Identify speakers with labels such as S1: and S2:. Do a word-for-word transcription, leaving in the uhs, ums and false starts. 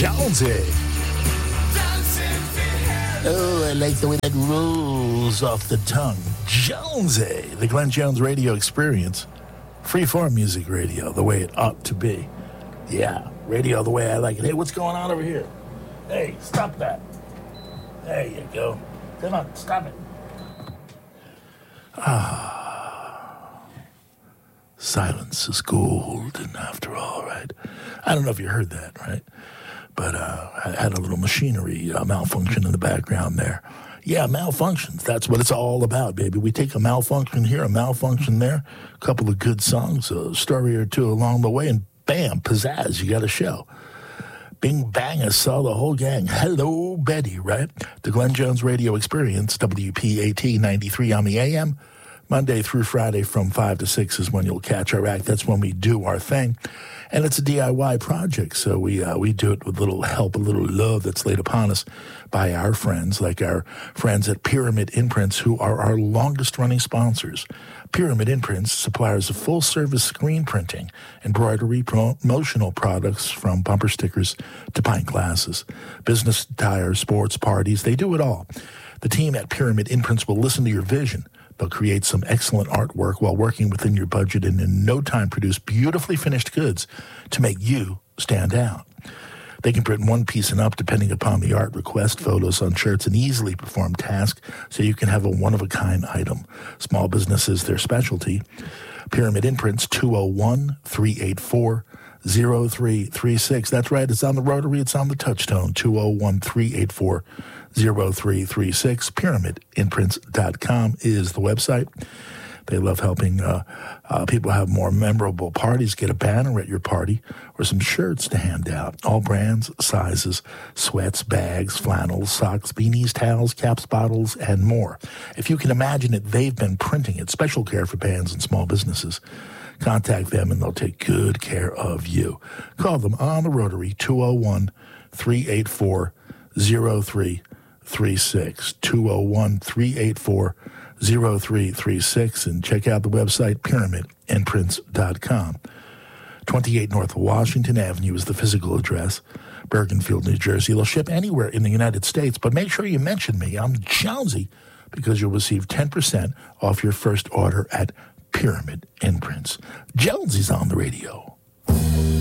S1: Jonesy. Oh, I like the way that rolls off the tongue. Jonesy. The Glenn Jones Radio Experience. Free-form music radio, the way it ought to be. Yeah, radio the way I like it. Hey, what's going on over here? Hey, stop that. There you go. Come on, stop it. Ah. Silence is golden after all, right? I don't know if you heard that, right? But uh, I had a little machinery uh, malfunction in the background there. Yeah, malfunctions. That's what it's all about, baby. We take a malfunction here, a malfunction there, a couple of good songs, a story or two along the way, and bam, pizzazz, you got a show. Bing, bang, I saw the whole gang. Hello, Betty, right? The Glenn Jones Radio Experience, W P A T ninety-three on the A M. Monday through Friday from five to six is when you'll catch our act. That's when we do our thing. And it's a D I Y project, so we uh, we do it with a little help, a little love that's laid upon us by our friends, like our friends at Pyramid Imprints, who are our longest-running sponsors. Pyramid Imprints, suppliers of full-service screen printing, embroidery, promotional products from bumper stickers to pint glasses, business attire, sports parties, they do it all. The team at Pyramid Imprints will listen to your vision. They'll create some excellent artwork while working within your budget and in no time produce beautifully finished goods to make you stand out. They can print one piece and up depending upon the art request, photos on shirts, an easily performed task so you can have a one-of-a-kind item. Small businesses, their specialty. Pyramid Imprints, two oh one, three eight four, oh three three six. That's right, it's on the rotary, it's on the touchtone, two oh one, three eight four, oh three three six. pyramid imprints dot com is the website. They love helping uh, uh, people have more memorable parties, get a banner at your party, or some shirts to hand out. All brands, sizes, sweats, bags, flannels, socks, beanies, towels, caps, bottles, and more. If you can imagine it, they've been printing it. Special care for bands and small businesses. Contact them, and they'll take good care of you. Call them on the rotary, two oh one, three eight four, oh three three six, two oh one, three eight four, oh three three six, and check out the website, pyramid imprints dot com. twenty-eight North Washington Avenue is the physical address, Bergenfield, New Jersey. They'll ship anywhere in the United States, but make sure you mention me. I'm Jonesy, because you'll receive ten percent off your first order at Pyramid Imprints. Jonesy's on the radio.